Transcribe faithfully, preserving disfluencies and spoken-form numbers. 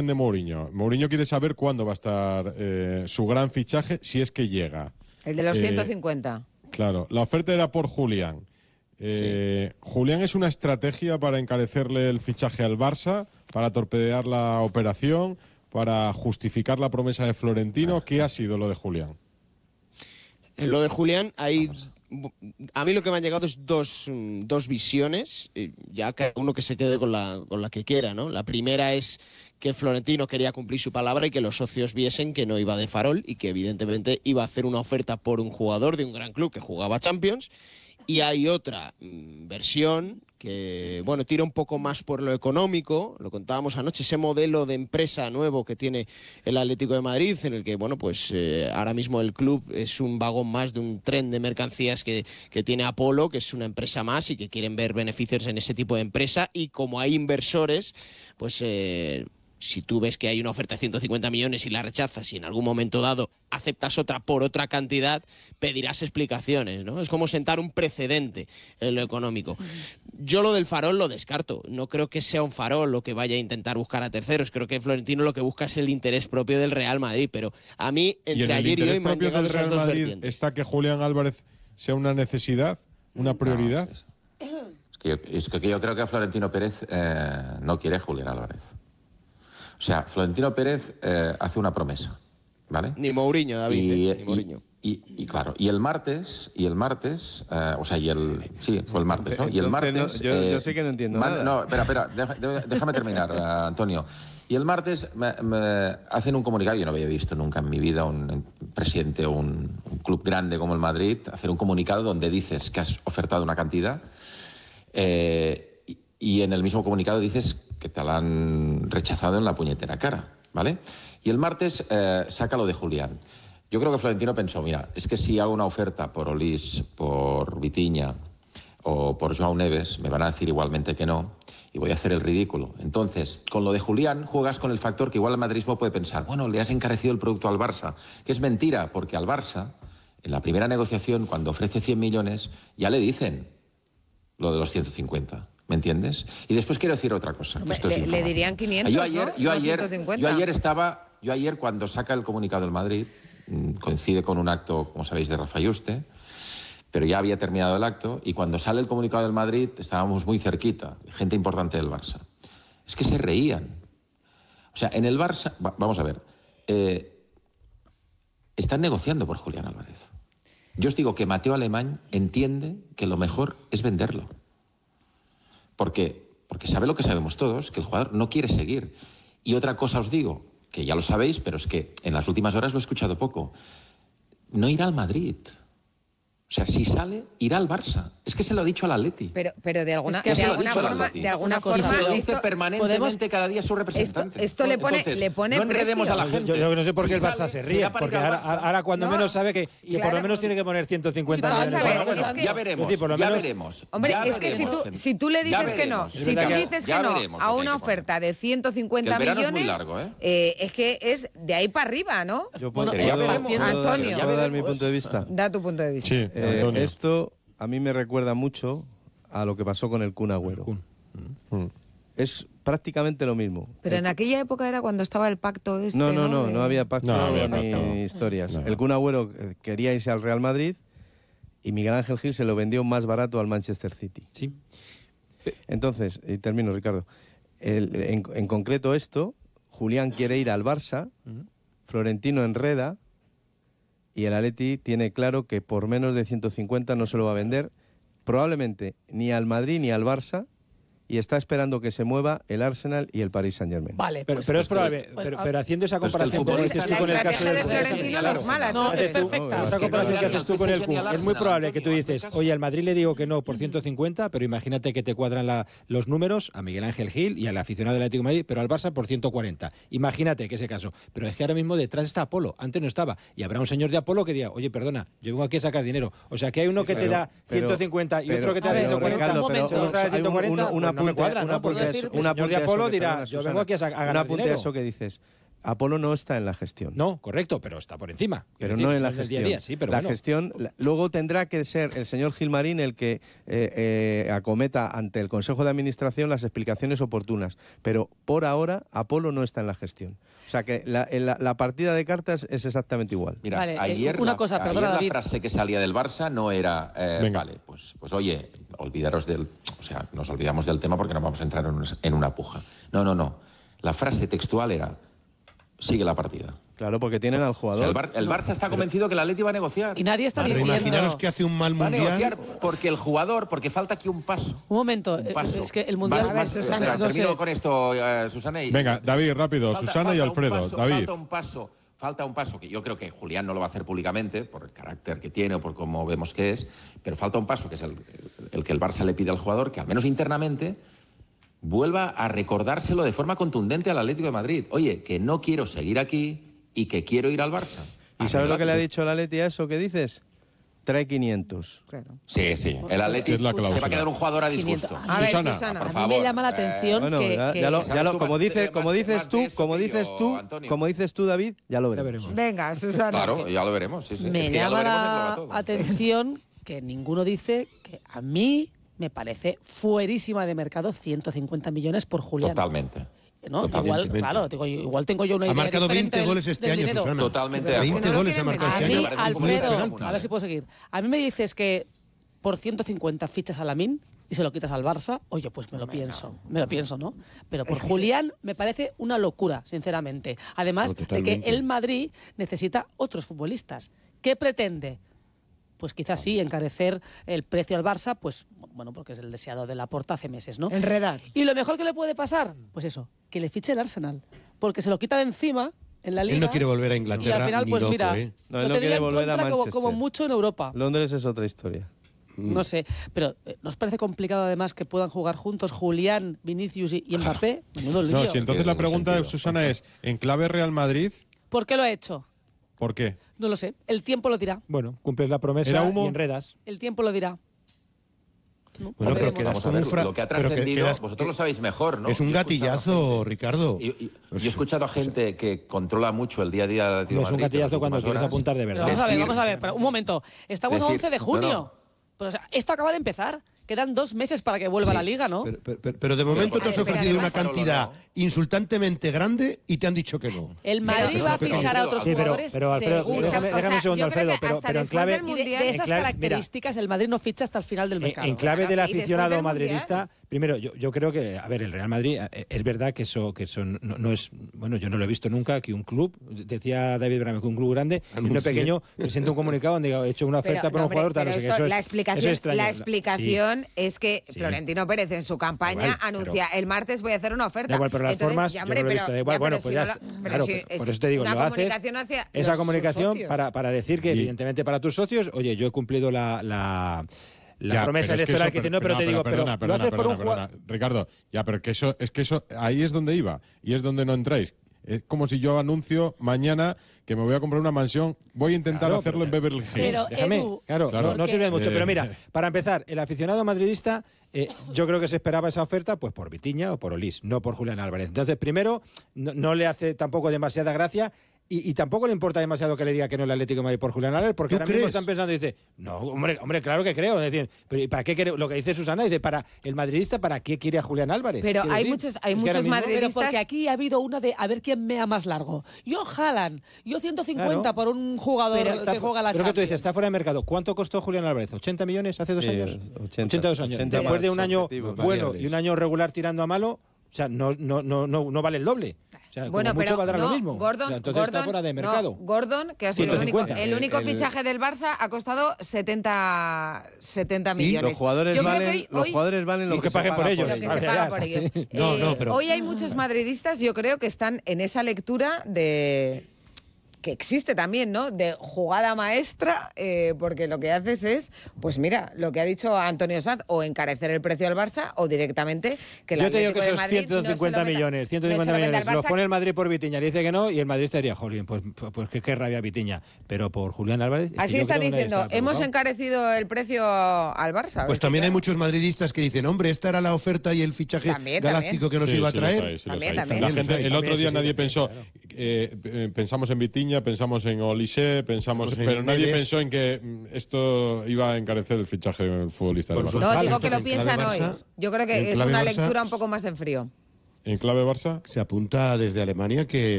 de Mourinho. Mourinho quiere saber cuándo va a estar eh, su gran fichaje, si es que llega. El de los Eh, ciento cincuenta. Claro, la oferta era por Julián. Eh, Sí. ¿Julián es una estrategia para encarecerle el fichaje al Barça, para torpedear la operación, para justificar la promesa de Florentino? ¿Qué ha sido lo de Julián? En lo de Julián, hay, a mí lo que me han llegado es dos, mm, dos visiones, eh, ya cada uno que se quede con la, con la que quiera, ¿no? La primera es que Florentino quería cumplir su palabra y que los socios viesen que no iba de farol y que evidentemente iba a hacer una oferta por un jugador de un gran club que jugaba Champions. Y hay otra mm, versión que, bueno, tira un poco más por lo económico, lo contábamos anoche, ese modelo de empresa nuevo que tiene el Atlético de Madrid, en el que, bueno, pues eh, ahora mismo el club es un vagón más de un tren de mercancías que, que tiene Apolo, que es una empresa más y que quieren ver beneficios en ese tipo de empresa, y como hay inversores, pues... Eh, si tú ves que hay una oferta de ciento cincuenta millones y la rechazas y en algún momento dado aceptas otra por otra cantidad, pedirás explicaciones, ¿no? Es como sentar un precedente en lo económico. Yo lo del farol lo descarto. No creo que sea un farol lo que vaya a intentar buscar a terceros. Creo que Florentino lo que busca es el interés propio del Real Madrid. Pero a mí, ¿Y en entre el ayer y interés hoy, me han propio llegado del esas Real dos Madrid vertientes. está que Julián Álvarez sea una necesidad, una prioridad? No, es, es que yo, es que yo creo que Florentino Pérez eh, no quiere a Julián Álvarez. O sea, Florentino Pérez eh, hace una promesa, ¿vale? Ni Mourinho, David, Y, eh, ni Mourinho. y, y, y claro, y el martes, y el martes, eh, o sea, y el, sí, fue el martes, ¿no? Y el Entonces, martes... no, yo, eh, yo sí que no entiendo man- nada. No, espera, espera, deja- de- déjame terminar, eh, Antonio. Y el martes me, me hacen un comunicado, yo no había visto nunca en mi vida un presidente o un, un club grande como el Madrid hacer un comunicado donde dices que has ofertado una cantidad eh, y, y en el mismo comunicado dices que te la han rechazado en la puñetera cara, ¿vale? Y el martes eh, saca lo de Julián. Yo creo que Florentino pensó, mira, es que si hago una oferta por Olís, por Vitinha o por Joao Neves, me van a decir igualmente que no y voy a hacer el ridículo. Entonces, con lo de Julián juegas con el factor que igual el madridismo puede pensar, bueno, le has encarecido el producto al Barça, que es mentira, porque al Barça, en la primera negociación, cuando ofrece cien millones, ya le dicen lo de los ciento cincuenta. ¿Me entiendes? Y después quiero decir otra cosa. Hombre, esto es le- le información. dirían quinientos, Yo ayer, ¿no? yo No ayer, ciento cincuenta. yo ayer estaba, yo ayer cuando saca el comunicado del Madrid, mm, coincide con un acto, como sabéis, de Rafa Yuste, pero ya había terminado el acto, y cuando sale el comunicado del Madrid estábamos muy cerquita, gente importante del Barça. Es que se reían. O sea, en el Barça, va- vamos a ver, eh, están negociando por Julián Álvarez. Yo os digo que Mateo Alemán entiende que lo mejor es venderlo. ¿Por qué? Porque sabe lo que sabemos todos, que el jugador no quiere seguir. Y otra cosa os digo, que ya lo sabéis, pero es que en las últimas horas lo he escuchado poco. No irá al Madrid. O sea, si sale, irá al Barça. Es que se lo ha dicho al Atleti. Pero, pero de alguna, Es que de se lo ha alguna dicho al forma, Atleti. de alguna Y forma, se lo dice esto- permanentemente podemos- cada día su representante. Esto, esto le pone, Entonces, le pone no enredemos precio. a la gente. Yo, yo no sé por qué Si el Barça sale, se será ríe, para porque ir al ahora, Barça. ahora cuando No, menos sabe que y por claro. lo menos tiene que poner ciento cincuenta Vamos millones. a ver, Bueno, bueno, es que- ya veremos, Es decir, por lo ya menos- veremos. Hombre, ya es que si tú, veremos. si tú le Ya dices que no, veremos. si tú verdad que- dices ya que no veremos a lo que una hay que poner. oferta de ciento cincuenta Que el verano es muy millones, largo, ¿eh? eh, es que es de ahí para arriba, ¿no? Yo puedo, Bueno, ya puedo- veremos. puedo dar- Antonio. ¿puedo dar mi veremos. punto de vista? Da tu punto de vista. Sí, Eh, Antonio. esto a mí me recuerda mucho a lo que pasó con el Kun Agüero. Mm. Es prácticamente lo mismo. Pero en aquella época era cuando estaba el pacto este, No, no, no, De- no había pacto No había ni pacto. historias. No. El Kun Agüero eh, quería irse al Real Madrid y Miguel Ángel Gil se lo vendió más barato al Manchester City. Sí. Entonces, y termino, Ricardo. El- en, en concreto esto, Julián quiere ir al Barça, Florentino enreda y el Atleti tiene claro que por menos de ciento cincuenta no se lo va a vender, probablemente ni al Madrid ni al Barça, y está esperando que se mueva el Arsenal y el Paris Saint-Germain. Vale, Pero, pues- pero es pues- probable, pues- pero, pero haciendo esa Pues que el comparación, como futbolista- dices tú La con el caso estrategia de del Florentino no es mala. No, entonces. es perfecta. Esa comparación que haces tú con el Kun Al es muy Arsenal, probable que tú Antonio, dices, hazme caso. oye, al Madrid le digo que no por ciento cincuenta, pero imagínate que te cuadran la- los números a Miguel Ángel Gil y al aficionado del Atlético de Madrid, pero al Barça por ciento cuarenta. Imagínate que ese caso. Pero es que ahora mismo detrás está Apolo, antes no estaba. Y habrá un señor de Apolo que diga, oye, perdona, yo vengo aquí a sacar dinero. O sea, que hay uno que te Pero- da pero- ciento cincuenta y pero- otro que te da a ver, ciento cuarenta. Ricardo, un pero momento. otro que te da hay un- ciento cuarenta, una- una pues no me apunte- cuadra, una ¿no? Por apunte a decir, eso- el una señor de apunte a eso Apolo que- dirá, perdona, yo Susana, vengo aquí a, sa- a un ganar apunte a dinero. eso que dices. Apolo no está en la gestión. No, correcto, pero está por encima. Pero Quiero no decir, en la es del gestión. día a día, sí, pero la bueno. gestión, la- luego tendrá que ser el señor Gilmarín el que eh, eh, acometa ante el Consejo de Administración las explicaciones oportunas. Pero por ahora, Apolo no está en la gestión. O sea que la, la- la partida de cartas es exactamente igual. Mira, Vale, eh, ayer, una la, cosa, ayer perdona, la David. frase que salía del Barça no era, eh, Venga. vale, pues, pues oye, olvidaros del, o sea, nos olvidamos del tema porque no vamos a entrar en una, en una puja. No, no, no. La frase textual era, sigue la partida. Claro, porque tienen al O sea, jugador. el, Bar- el Barça está convencido que el Atleti va a negociar. Y nadie está Pero diciendo... imaginaros que hace un mal Va a mundial. negociar porque el jugador, porque falta aquí un paso. Un momento, Un eh, paso. es que el Mundial... Vas- A ver, vas- Susana, o sea, no termino sé. con esto, eh, Susana. Y, Venga, David, rápido. Falta- Susana y falta un Alfredo. paso, David. Falta un paso, falta un paso, que yo creo que Julián no lo va a hacer públicamente, por el carácter que tiene o por cómo vemos que es, pero falta un paso, que es el, el que el Barça le pide al jugador, que al menos internamente vuelva a recordárselo de forma contundente al Atlético de Madrid. Oye, que no quiero seguir aquí y que quiero ir al Barça. ¿Y sabes lo que le ha Arreglad- dicho el Atleti a eso que dices? Trae quinientos. Claro. Sí, sí. El Atlético Es la se va cláusula. a quedar un jugador a disgusto. quinientos. A ver, Susana, Susana. por A mí favor, me llama la eh, atención Bueno, que... ya, que- ya lo, ¿Sabes ya lo- tú como más- dice, como más- dices más de tú, eso como que dices yo, tú, Antonio? como dices tú, David, ya lo Ya veremos. veremos. Venga, Susana. Claro, ya lo veremos. Sí, sí. Me Es que ya lo llama veremos la engloba todo. atención que ninguno dice que a mí me parece fuerísima de mercado ciento cincuenta millones por Julián. Totalmente. ¿No? Totalmente. Igual, claro, digo, igual tengo yo una idea Ha marcado diferente veinte del- goles este del año, dinero. Susana. Totalmente de Pero es que veinte no lo goles ha quieren marcado vender. este A año. mí, me parece un Alfredo, penalti. a ver si puedo seguir. A mí me dices que por ciento cincuenta fichas a Lamine y se lo quitas al Barça, oye, pues me lo pienso, me lo pienso, ¿no? Pero por Es que Julián me parece una locura, sinceramente. Además No, de que totalmente. el Madrid necesita otros futbolistas. ¿Qué pretende? Pues quizás sí, encarecer el precio al Barça, pues bueno, porque es el deseado de Laporta hace meses, ¿no? Enredar. Y lo mejor que le puede pasar, pues eso, que le fiche el Arsenal, porque se lo quita de encima en la liga. Él no quiere volver a Y Inglaterra al final, ni pues loco, mira, ¿eh? No, lo él no tendría quiere en volver a contra como, Manchester. como mucho en Europa. Londres es otra historia. No sé, pero eh, ¿nos parece complicado además que puedan jugar juntos Julián, Vinicius y, y Mbappé? Menudo lío. No, si entonces la Tiene pregunta de sentido. Susana es, en clave Real Madrid, ¿Por qué lo ha hecho? ¿por qué? No lo sé. El tiempo lo dirá. Bueno, cumples la promesa ¿Era humo? y enredas. El tiempo lo dirá. No, Bueno, pero veremos. quedas Vamos a como ver, un fra- lo que ha pero que trascendido, quedas- vosotros lo sabéis mejor, ¿no? Es un Yo he escuchado a gatillazo, gente- Ricardo. Y- y- Yo he escuchado a gente que controla mucho el día a día del Atlético No es de un Madrid, en las gatillazo cuando últimas quieres horas. apuntar de Pero verdad. vamos a ver, Decir- vamos a ver. Pero un momento. Estamos a decir- once de no, junio. no. Pero, o sea, esto acaba de empezar. Quedan dos meses para que vuelva Sí. la liga, ¿no? Pero, pero- pero de momento Pero te has porque- ofrecido una pero cantidad además- insultantemente grande y te han dicho que no. El Madrid Pero- va a pero- fichar a otros Sí, pero, jugadores pero Alfredo, seguro. déjame, O sea, déjame un segundo, yo creo Alfredo, que pero, hasta pero en después clave, del Y de, Mundial- de en esas clave- mira, características, el Madrid no ficha hasta el final del En, mercado. en clave del Claro, y después aficionado del madridista, primero, yo, yo creo que, a ver, el Real Madrid, eh, es verdad que eso, que eso no, no es, bueno, yo no lo he visto nunca, que un club, decía David Brame, que un club grande y uno Anuncie. pequeño presenta un comunicado donde diga, he hecho una oferta Pero, por no, un jugador, hombre, tal, no pero sé qué, esto- eso es- la eso es explicación, extraño. la Sí. explicación es que Sí. Florentino Pérez en su campaña igual, anuncia el martes voy a hacer una oferta. Da igual, pero las Entonces, formas, ya, yo hombre, no lo he pero- visto, da igual, ya, bueno, pero pues si ya no la- está. pero Claro, si pero es por eso te digo, una lo haces, comunicación hacia esa los- comunicación sus para, para decir que, Y- evidentemente, para tus socios, oye, yo he cumplido la, la, la Ya, promesa pero es que electoral eso- que, dice, no, pero no, te digo, perdona, pero perdona, lo haces por un perdona, jugador. perdona. Ricardo, ya, pero que eso, es que eso, ahí es donde iba y es donde no entráis. Es como si yo anuncio mañana que me voy a comprar una mansión, voy a intentar Claro, hacerlo en pero- Beverly Hills. Pero, Déjame, Edu, claro, Claro. no, no porque- sirve de mucho. Eh, Pero mira, para empezar, el aficionado madridista, eh, yo creo que se esperaba esa oferta pues por Vitiña o por Olís, no por Julián Álvarez. Entonces, primero, no, no le hace tampoco demasiada gracia. Y, y tampoco le importa demasiado que le diga que no el Atlético de Madrid por Julián Álvarez, porque ¿Tú ahora mismo crees? están pensando y dice, no, hombre, hombre, claro que creo. Es decir, pero ¿y para qué quiere? Lo que dice Susana, dice, para el madridista, ¿para qué quiere a Julián Álvarez? Pero Quiero hay decir, muchos- hay es que ahora muchos mismo- madridistas- Pero porque aquí ha habido una de a ver quién mea más largo. Yo Haaland, yo ciento cincuenta Claro. por un jugador Pero está que fu- juega la pero que tú dices, Champions. está fuera de mercado. ¿Cuánto costó Julián Álvarez? ¿ochenta millones hace dos Sí, años? ochenta, ochenta y dos años. ochenta Después de más un año objetivos bueno variables. y un año regular tirando a malo, o sea, no, no, no, no, no vale el doble. O sea, Bueno, como mucho pero valdrá no, lo mismo. Gordon, O sea, entonces Gordon, está fuera de no, mercado. Gordon, que ha sido el único, ciento cincuenta. el único El- el- fichaje del Barça, ha costado setenta, setenta Y millones. los jugadores Yo creo que valen, hoy- los hoy- jugadores valen lo Y que, que se paguen paga por ellos. lo que Vale, se ya paga está. por ellos. No, Eh, no, pero- Hoy hay muchos madridistas, yo creo, que están en esa lectura de que existe también, ¿no? De jugada maestra, eh, porque lo que haces es, pues mira, lo que ha dicho Antonio Sanz, o encarecer el precio al Barça o directamente que el Yo te digo Atlético que de esos Madrid ciento cincuenta no se lo meta- millones, ciento no se cincuenta lo meta millones, al los Barça. pone el Madrid por Vitiña, le dice que no y el Madrid estaría, jolín, pues, pues qué, qué rabia Vitiña. Pero por Julián Álvarez... es que Así yo está creo que nadie diciendo, está hemos preocupado. encarecido el precio al Barça. Pues Es que, también hay claro, muchos madridistas que dicen, hombre, esta era la oferta y el fichaje También, galáctico también. que nos Sí, iba a sí los traer. hay, sí los También, hay. también. La También gente, los hay. el otro También, día sí, nadie sí, pensó, claro. eh, eh, pensamos en Vitiña, pensamos en Olise, pensamos, Pues en pero nadie Neves. pensó en que mm, esto iba a encarecer el fichaje del futbolista del Por Barça. supuesto. No, digo Entonces, que lo en piensan clave hoy. Barça- Yo creo en que es clave una Barça- lectura un poco más en frío. ¿En clave Barça? Se apunta desde Alemania que